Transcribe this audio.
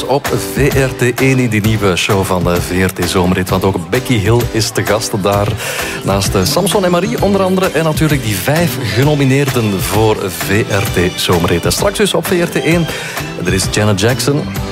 Op VRT1 in die nieuwe show van de VRT Zomerrit. Want ook Becky Hill is te gast daar. Naast Samson en Marie onder andere. En natuurlijk die 5 genomineerden voor VRT Zomerrit. En straks dus op VRT1. Er is Janet Jackson.